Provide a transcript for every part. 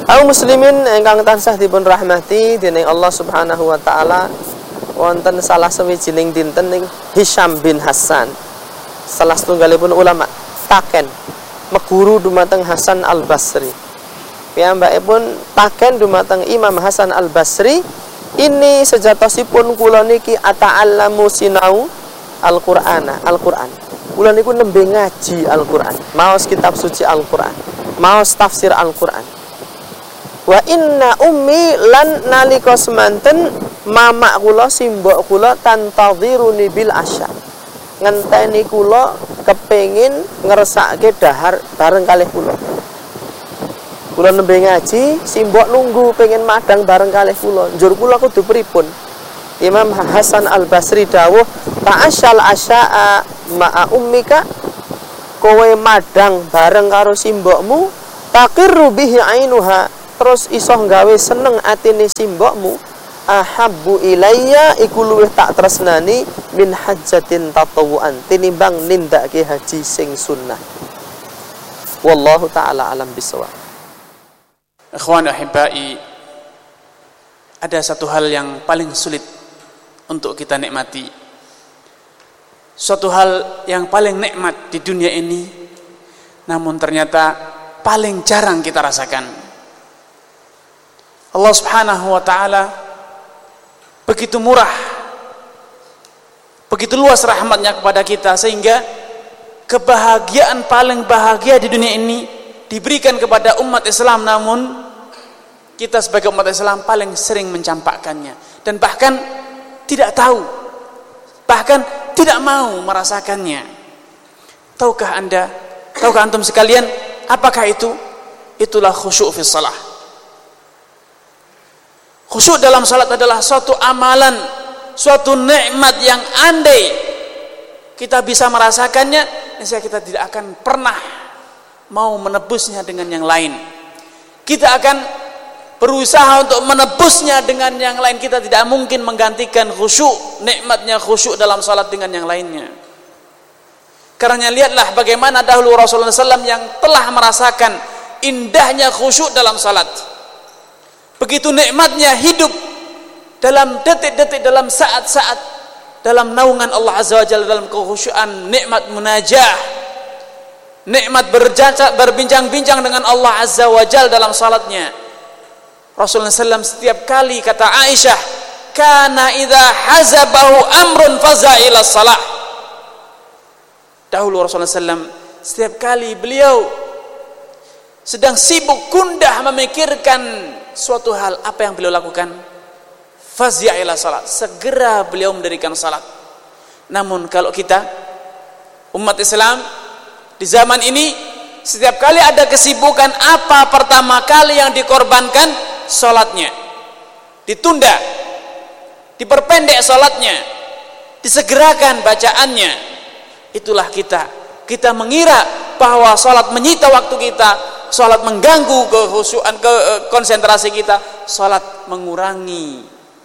Kaum muslimin ingkang tansah dipun rahmati dening Allah Subhanahu wa taala, wonten salah sawijining dinten ing Hisyam bin Hasan, salah setunggalipun ulama taken meguru dumateng Hasan Al-Basri. Piyambakipun taken dumateng Imam Hasan Al-Basri, ini sejatosipun kula niki ata'allamu sinau Al-Qur'ana, Al-Qur'an. Kula niku nembe ngaji Al-Qur'an, maos kitab suci Al-Qur'an, maos tafsir Al-Qur'an. Wa inna ummi lan nalika semanten mamak kula simbok kula tantadhiruni bil asya. Ngenteni kula kepengin ngersake dahar bareng kalih kula. Kula nembe ngaji, simbok nunggu pengen madang bareng kalih kula. Njur kula kudu pripun? Imam Hasan Al-Basri dawuh, ta'asyal asya'a ma'a ummika, kowe madang bareng karo simbokmu, taqirru bihi ainuha, terus iso gawe seneng atine simbokmu, ahabbu ilayya iku luwih tak tresnani min hajjatin tatawuan tinimbang nindakake haji sing sunnah. Wallahu taala alam bisawab. Ikhwan ahibai, ada satu hal yang paling sulit untuk kita nikmati, suatu hal yang paling nikmat di dunia ini, namun ternyata paling jarang kita rasakan. Allah Subhanahu wa taala begitu murah, begitu luas rahmatnya kepada kita, sehingga kebahagiaan paling bahagia di dunia ini diberikan kepada umat Islam, namun kita sebagai umat Islam paling sering mencampakkannya dan bahkan tidak tahu, bahkan tidak mau merasakannya. Tahukah anda, tahukah antum sekalian, apakah itu? Itulah khusyuk fi shalah. Khusyuk dalam salat adalah suatu amalan, suatu nikmat yang andai kita bisa merasakannya, niscaya kita tidak akan pernah mau menebusnya dengan yang lain. Kita akan berusaha untuk menebusnya dengan yang lain. Kita tidak mungkin menggantikan khusyuk, nikmatnya khusyuk dalam salat dengan yang lainnya. Karena lihatlah bagaimana dahulu Rasulullah SAW yang telah merasakan indahnya khusyuk dalam salat. Begitu nikmatnya hidup dalam detik-detik, dalam saat-saat, dalam naungan Allah Azza wa Jalla, dalam kekhusyuan, nikmat munajah, nikmat berbincang-bincang dengan Allah Azza wa Jalla dalam salatnya. Rasulullah SAW setiap kali, kata Aisyah, kana idza hazabahu amrun faza ila salah. Dahulu Rasulullah SAW setiap kali beliau sedang sibuk gundah memikirkan suatu hal, apa yang beliau lakukan? Fazia ila salat, segera beliau mendirikan salat. Namun kalau kita umat Islam di zaman ini, setiap kali ada kesibukan, apa pertama kali yang dikorbankan? Salatnya ditunda, diperpendek salatnya, disegerakan bacaannya. Itulah kita mengira bahwa salat menyita waktu kita, salat mengganggu kekhusyuan, konsentrasi kita, salat mengurangi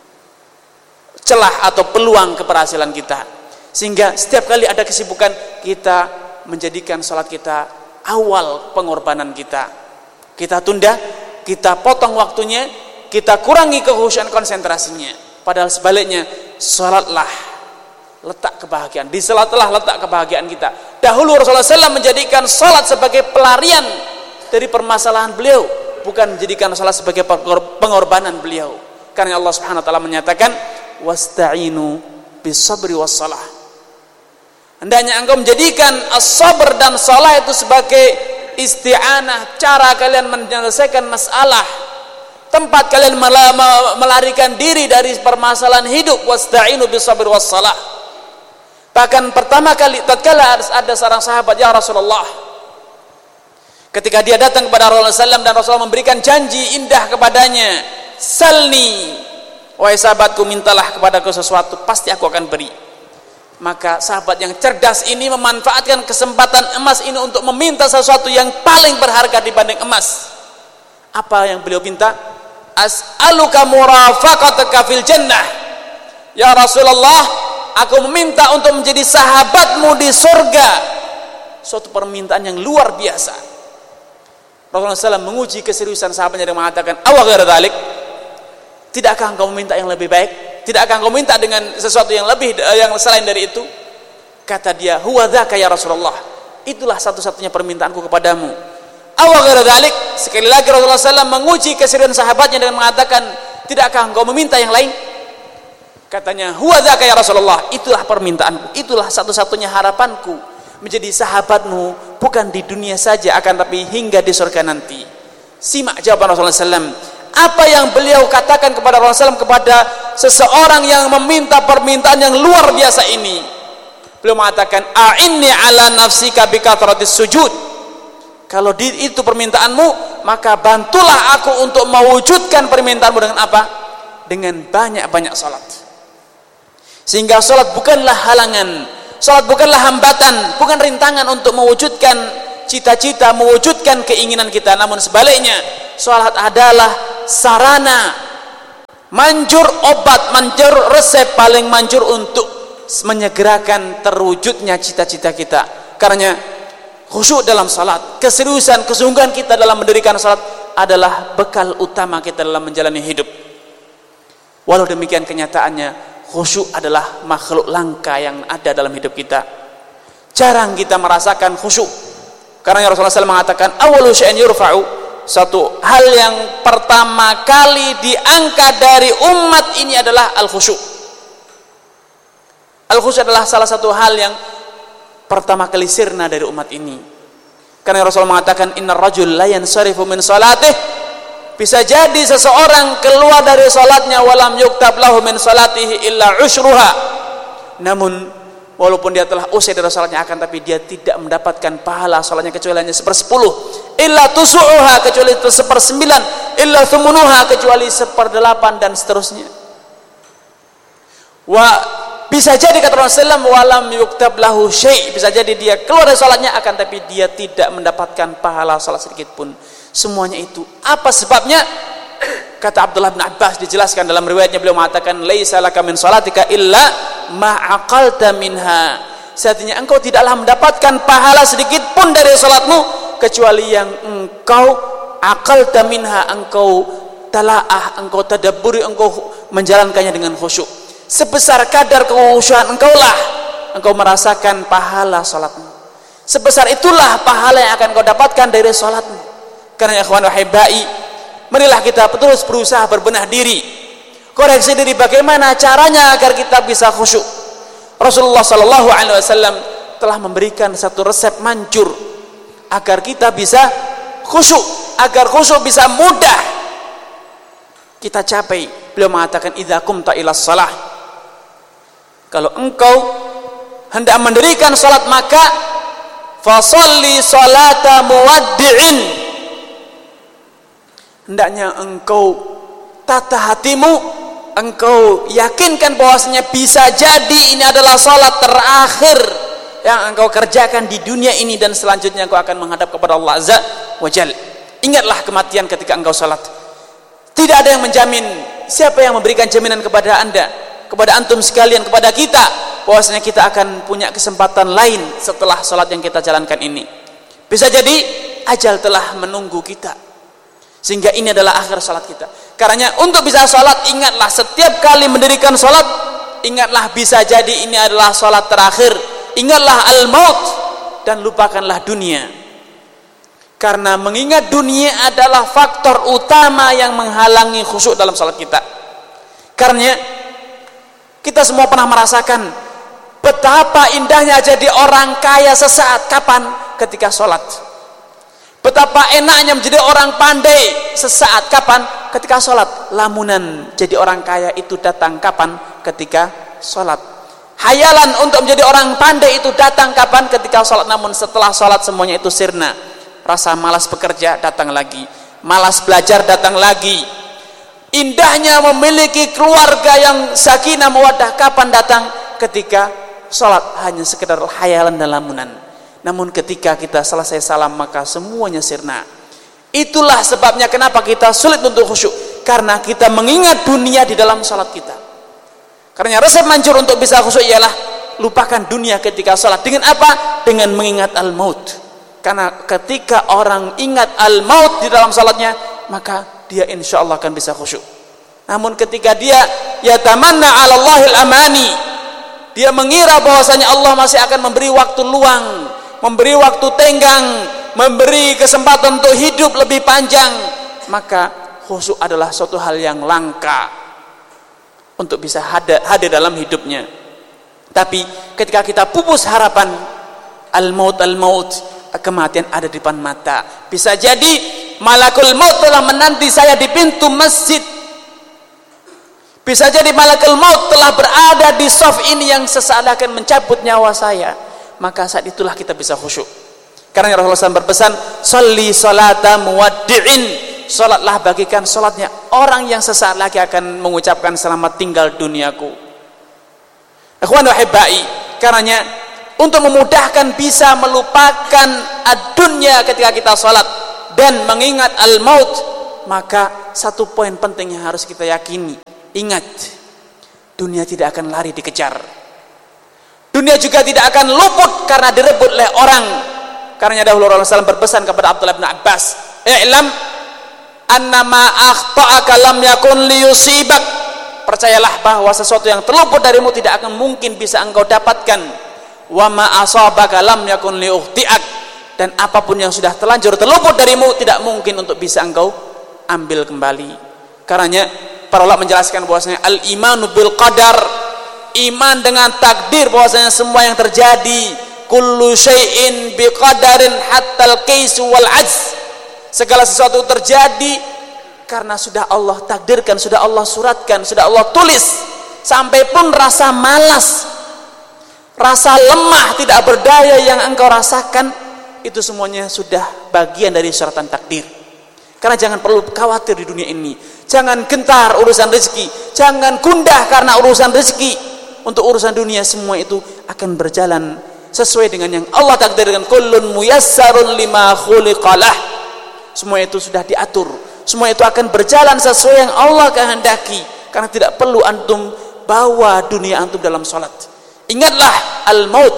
celah atau peluang keberhasilan kita, sehingga setiap kali ada kesibukan kita menjadikan salat kita awal pengorbanan kita. Kita tunda, kita potong waktunya, kita kurangi kekhusyuan konsentrasinya. Padahal sebaliknya, salatlah letak kebahagiaan. Di salatlah letak kebahagiaan kita. Dahulu Rasulullah SAW menjadikan salat sebagai pelarian dari permasalahan beliau, bukan menjadikan salat sebagai pengorbanan beliau. Karena Allah Subhanahu wa taala menyatakan, wasta'inu bis-sabri was-salah. Hendaknya engkau menjadikan as-sabr dan salah itu sebagai isti'anah, cara kalian menyelesaikan masalah, tempat kalian melarikan diri dari permasalahan hidup. Wasta'inu bis-sabri was-salah. Bahkan pertama kali tatkala ada seorang sahabat, ya Rasulullah, ketika dia datang kepada Rasulullah SAW dan Rasulullah memberikan janji indah kepadanya, salni, wahai sahabatku, mintalah kepadaku sesuatu, pasti aku akan beri. Maka sahabat yang cerdas ini memanfaatkan kesempatan emas ini untuk meminta sesuatu yang paling berharga dibanding emas. Apa yang beliau minta? As'aluka murafaqataka fil jannah. Ya Rasulullah, aku meminta untuk menjadi sahabatmu di surga. Suatu permintaan yang luar biasa. Rasulullah SAW menguji keseriusan sahabatnya dengan mengatakan, awa ghairu dzalik, tidakkah engkau meminta yang lebih baik? Tidakkah engkau minta dengan sesuatu yang lebih, yang selain dari itu? Kata dia, huwa dzaka ya Rasulullah, itulah satu-satunya permintaanku kepadamu. Awa ghairu dzalik, sekali lagi Rasulullah SAW menguji keseriusan sahabatnya dengan mengatakan, tidakkah engkau meminta yang lain? Katanya, huwa dzaka ya Rasulullah, itulah permintaanku, itulah satu-satunya harapanku, menjadi sahabatmu bukan di dunia saja, akan tapi hingga di surga nanti. Simak jawaban Rasulullah SAW. Apa yang beliau katakan kepada Rasulullah SAW kepada seseorang yang meminta permintaan yang luar biasa ini. Beliau mengatakan, a'inni ala nafsika bikathratis sujud. Kalau itu permintaanmu, maka bantulah aku untuk mewujudkan permintaanmu dengan apa? Dengan banyak-banyak salat. Sehingga salat bukanlah halangan, salat bukanlah hambatan, bukan rintangan untuk mewujudkan cita-cita, mewujudkan keinginan kita. Namun sebaliknya, salat adalah sarana, manjur obat, manjur resep paling manjur untuk menyegerakan terwujudnya cita-cita kita. Karena khusyuk dalam salat, keseriusan, kesungguhan kita dalam mendirikan salat adalah bekal utama kita dalam menjalani hidup. Walau demikian kenyataannya, khusyuk adalah makhluk langka yang ada dalam hidup kita. Jarang kita merasakan khusyuk. Karena Rasulullah SAW mengatakan, awalu syai'in yurfa'u, satu hal yang pertama kali diangkat dari umat ini adalah al-khusyuk. Al-khusyuk adalah salah satu hal yang pertama kali sirna dari umat ini. Karena Rasulullah mengatakan, innar rajul la yansarifu min salatih, bisa jadi seseorang keluar dari salatnya walam yuktab lahu min salatihi illa usyruha, namun walaupun dia telah usai dari salatnya, akan tapi dia tidak mendapatkan pahala salatnya kecuali hanya 1/10, illa tusu'uha, kecuali 1/9, illa thumunuha, kecuali 1/8, dan seterusnya. Bisa jadi kata Rasulullah, walam yuktab lahu syai', bisa jadi dia keluar dari salatnya, akan tapi dia tidak mendapatkan pahala salat sedikit pun. Semuanya itu apa sebabnya? Kata Abdullah bin Abbas, dijelaskan dalam riwayatnya, beliau mengatakan, laisa laka min salatika illa ma aqalta minha, artinya engkau tidaklah mendapatkan pahala sedikit pun dari salatmu kecuali yang engkau aqalta minha, engkau talaah, engkau tadabburi, engkau menjalankannya dengan khusyuk. Sebesar kadar kekhusyuan engkau merasakan pahala salatmu. Sebesar itulah pahala yang akan kau dapatkan dari salatmu. Karena ikhwan wahibai, marilah kita terus berusaha berbenah diri, koreksi diri bagaimana caranya agar kita bisa khusyuk. Rasulullah SAW telah memberikan satu resep manjur agar kita bisa khusyuk, agar khusyuk bisa mudah kita capai. Beliau mengatakan, idza qumta ila shalah, kalau engkau hendak mendirikan salat, maka fasalli salata muwaddi'in, hendaknya engkau tata hatimu, engkau yakinkan bahwasanya bisa jadi ini adalah salat terakhir yang engkau kerjakan di dunia ini, dan selanjutnya engkau akan menghadap kepada Allah Azza wa Jalla. Ingatlah kematian ketika engkau salat. Tidak ada yang menjamin. Siapa yang memberikan jaminan kepada anda, kepada antum sekalian, kepada kita, bahwasanya kita akan punya kesempatan lain setelah salat yang kita jalankan ini? Bisa jadi ajal telah menunggu kita, sehingga ini adalah akhir salat kita. Karena untuk bisa salat, ingatlah setiap kali mendirikan salat, ingatlah bisa jadi ini adalah salat terakhir. Ingatlah al-maut, dan lupakanlah dunia. Karena mengingat dunia adalah faktor utama yang menghalangi khusyuk dalam salat kita. Karena kita semua pernah merasakan betapa indahnya jadi orang kaya sesaat. Kapan? Ketika salat. Betapa enaknya menjadi orang pandai sesaat. Kapan? Ketika salat. Lamunan jadi orang kaya itu datang kapan? Ketika salat. Hayalan untuk menjadi orang pandai itu datang kapan? Ketika salat. Namun setelah salat semuanya itu sirna. Rasa malas bekerja datang lagi, malas belajar datang lagi. Indahnya memiliki keluarga yang sakinah mawaddah kapan datang? Ketika salat hanya sekedar hayalan dan lamunan. Namun ketika kita selesai salam, maka semuanya sirna. Itulah sebabnya kenapa kita sulit untuk khusyuk, karena kita mengingat dunia di dalam salat kita. Karena resep manjur untuk bisa khusyuk ialah lupakan dunia ketika salat. Dengan apa? Dengan mengingat al-maut. Karena ketika orang ingat al-maut di dalam salatnya, maka dia insya Allah akan bisa khusyuk. Namun ketika dia yatamanna 'ala Allahil amani, dia mengira bahwasanya Allah masih akan memberi waktu luang, memberi waktu tenggang, memberi kesempatan untuk hidup lebih panjang, maka khusyuk adalah suatu hal yang langka untuk bisa hadir dalam hidupnya. Tapi ketika kita pupus harapan al-maut, kematian ada di depan mata, bisa jadi malakul maut telah menanti saya di pintu masjid, bisa jadi malakul maut telah berada di shaf ini yang sesaat akan mencabut nyawa saya, maka saat itulah kita bisa khusyuk. Karena Rasulullah SAW berpesan, sholli sholata muwaddi'in, sholatlah bagikan sholatnya orang yang sesaat lagi akan mengucapkan selamat tinggal duniaku. Ikhwan wa hibbai, karenanya untuk memudahkan bisa melupakan ad-dunya ketika kita sholat dan mengingat al-maut, maka satu poin penting yang harus kita yakini, ingat, dunia tidak akan lari dikejar, dunia juga tidak akan luput karena direbut oleh orang. Karena dahulu Rasulullah SAW berpesan kepada Abdullah bin Abbas, i'lam annama akhta'aka lam yakun liyusibak, percayalah bahwa sesuatu yang terluput darimu tidak akan mungkin bisa engkau dapatkan, wa ma asabaka lam yakun liukhti'ak, dan apapun yang sudah terlanjur terluput darimu tidak mungkin untuk bisa engkau ambil kembali. Karenanya para ulama menjelaskan bahwasanya al-imanu bil qadar, iman dengan takdir, bahwasanya semua yang terjadi, kullu syai'in biqadarin hatta al-qais wal ajz, segala sesuatu terjadi karena sudah Allah takdirkan, sudah Allah suratkan, sudah Allah tulis. Sampai pun rasa malas, rasa lemah, tidak berdaya yang engkau rasakan, itu semuanya sudah bagian dari suratan takdir. Karena jangan perlu khawatir di dunia ini, jangan gentar urusan rezeki, jangan gundah karena urusan rezeki. Untuk urusan dunia semua itu akan berjalan sesuai dengan yang Allah takdirkan. Kullun muyassarun lima khuliqalah, semua itu sudah diatur, semua itu akan berjalan sesuai yang Allah kehendaki. Karena tidak perlu antum bawa dunia antum dalam salat. Ingatlah al-maut,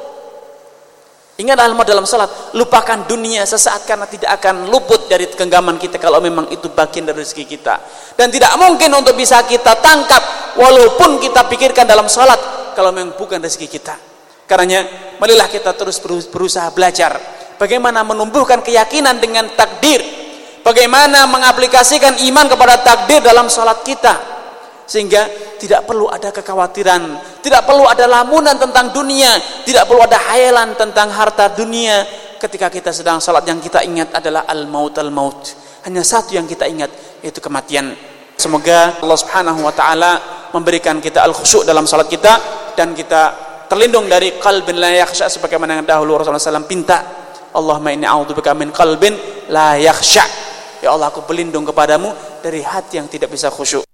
ingatlah al-maut dalam salat, lupakan dunia sesaat, karena tidak akan luput dari genggaman kita kalau memang itu bagian dari rezeki kita, dan tidak mungkin untuk bisa kita tangkap walaupun kita pikirkan dalam salat kalau memang bukan rezeki kita. Karenanya marilah kita terus berusaha belajar bagaimana menumbuhkan keyakinan dengan takdir, bagaimana mengaplikasikan iman kepada takdir dalam salat kita, sehingga tidak perlu ada kekhawatiran, tidak perlu ada lamunan tentang dunia, tidak perlu ada hayalan tentang harta dunia. Ketika kita sedang salat, yang kita ingat adalah al-maut. Hanya satu yang kita ingat, yaitu kematian. Semoga Allah Subhanahu wa taala memberikan kita al-khusyuk dalam salat kita, dan kita terlindung dari qalbin la yakhsha, sebagaimana yang dahulu Rasulullah SAW pinta, Allahumma inni a'udzubika min qalbin la yakhsha, ya Allah aku berlindung kepadamu dari hati yang tidak bisa khusyuk.